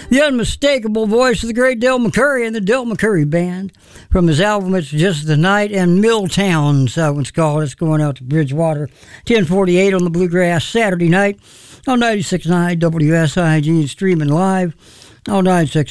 The unmistakable voice of the great Del McCoury and the Del McCoury Band from his album It's Just the Night, and Milltown, that one's called. It's going out to Bridgewater, 10:48 on the Bluegrass Saturday night on 96.9 WSIG and streaming live on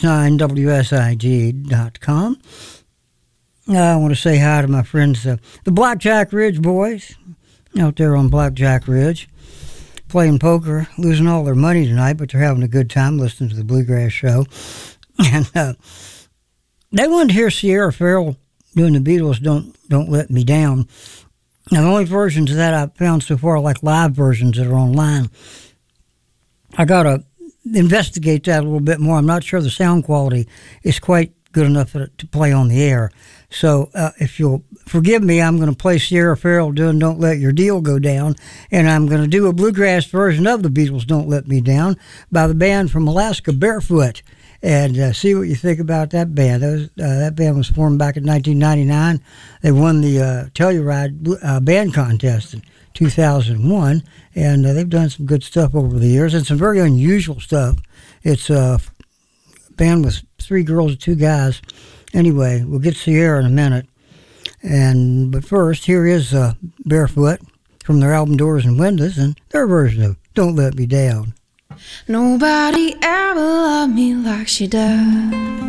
969WSIG.com. I want to say hi to my friends, the Blackjack Ridge boys, out there on Blackjack Ridge, playing poker, losing all their money tonight, but they're having a good time listening to the Bluegrass Show. And they wanted to hear Sierra Farrell doing the Beatles' Don't Let Me Down. Now, the only versions of that I've found so far are like live versions that are online. I got to investigate that a little bit more. I'm not sure the sound quality is quite good enough to play on the air. So if you'll forgive me, I'm going to play Sierra Farrell doing Don't Let Your Deal Go Down, and I'm going to do a bluegrass version of the Beatles' Don't Let Me Down by the band from Alaska, Barefoot, and see what you think about that band. That band was formed back in 1999. They won the Telluride band contest in 2001, and they've done some good stuff over the years, and some very unusual stuff. It's a band with 3 girls and 2 guys. Anyway, we'll get Sierra in a minute. But first, here is Barefoot from their album Doors and Windows and their version of Don't Let Me Down. Nobody ever loved me like she does.